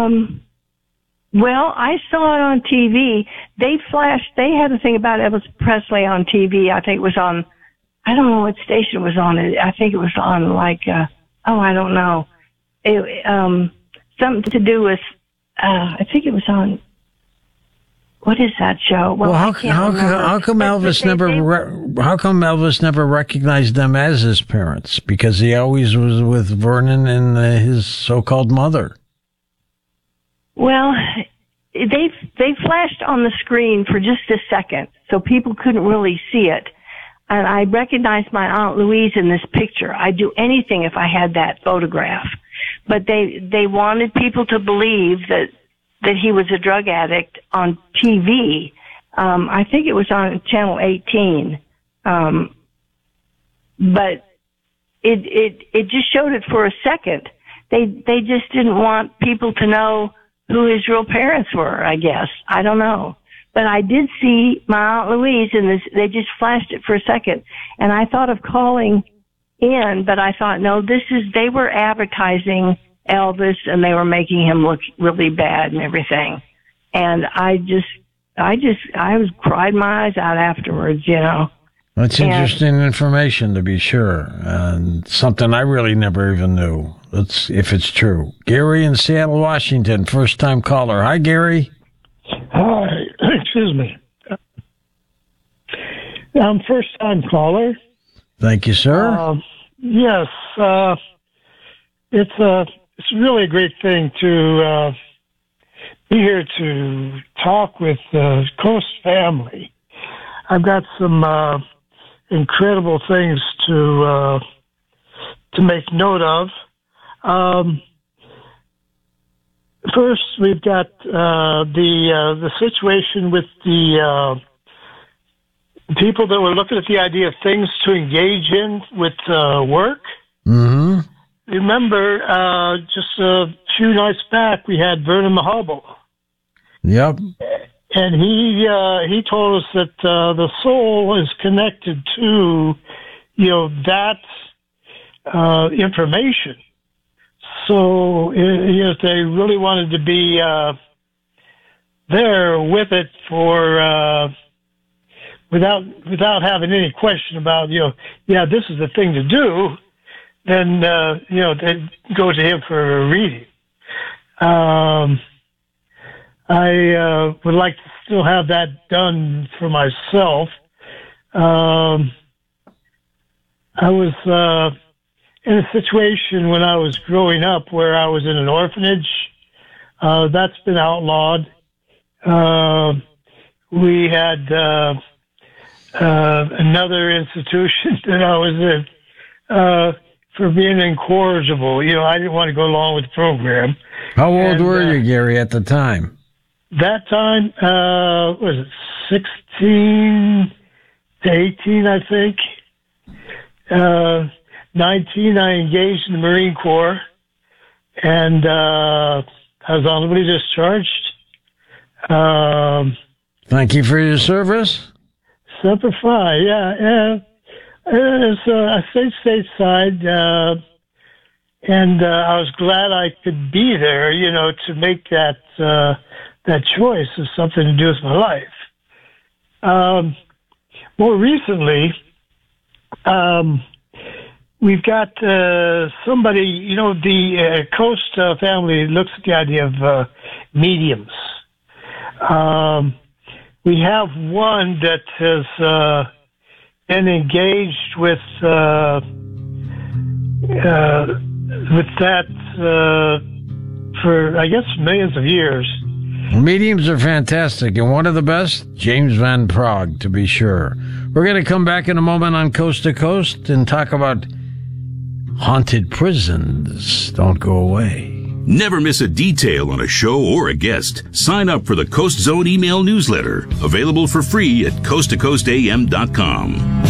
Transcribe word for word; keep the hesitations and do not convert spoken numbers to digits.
Um, well, I saw it on T V. They flashed, they had a thing about Elvis Presley on T V. I think it was on, I don't know what station it was on. I think it was on like, uh, oh, I don't know. It, um, something to do with, uh, I think it was on, what is that show? Well, well how, how, how come but, Elvis but they, never, they, re- how come Elvis never recognized them as his parents? Because he always was with Vernon and uh, his so-called mother. Well, they they flashed on the screen for just a second, so people couldn't really see it. And I recognized my Aunt Louise in this picture. I'd do anything if I had that photograph. But they they wanted people to believe that that he was a drug addict on T V. Um, I think it was on Channel eighteen. Um, but it it it just showed it for a second. They they just didn't want people to know who his real parents were, I guess. I don't know. But I did see my Aunt Louise, and this, they just flashed it for a second. And I thought of calling in, but I thought, no, this is, they were advertising Elvis, and they were making him look really bad and everything. And I just, I just, I was cried my eyes out afterwards, you know. That's and, interesting information, to be sure, and something I really never even knew. Let's, if it's true. Gary in Seattle, Washington, first-time caller. Hi, Gary. Hi. Excuse me. I'm first-time caller. Thank you, sir. Uh, yes, uh, it's a it's really a great thing to uh, be here to talk with the Coast family. I've got some uh, incredible things to uh, to make note of. Um, first, we've got uh, the uh, the situation with the uh, people that were looking at the idea of things to engage in with uh, work. Mm-hmm. Remember, uh, just a few nights back, we had Vernon Mahubble. Yep. And he uh, he told us that uh, the soul is connected to, you know, that uh, information. So if they really wanted to be uh, there with it for uh, without without having any question about, you know, yeah, this is the thing to do, then uh, you know, they'd go to him for a reading. Um, I uh, would like to still have that done for myself. Um, I was uh, in a situation when I was growing up where I was in an orphanage. Uh, that's been outlawed. Uh, we had uh, uh, another institution that I was in uh, for being incorrigible. You know, I didn't want to go along with the program. How old and, were uh, you, Gary, at the time? That time, uh, was it sixteen to eighteen, I think. Uh, nineteen, I engaged in the Marine Corps, and uh, I was honorably discharged. Um, Thank you for your service. Semper Fi, yeah. yeah. As, uh, I stayed stateside, uh, and uh, I was glad I could be there, you know, to make that uh, that choice of something to do with my life. Um, more recently, um, we've got uh, somebody, you know, the uh, Coast uh, family looks at the idea of uh, mediums. Um, we have one that has uh, been engaged with uh, uh, with that uh, for, I guess, millions of years. Mediums are fantastic, and one of the best, James Van Praagh, to be sure. We're going to come back in a moment on Coast to Coast and talk about haunted prisons. Don't go away. Never miss a detail on a show or a guest. Sign up for the Coast Zone email newsletter, available for free at coast to coast a m dot com.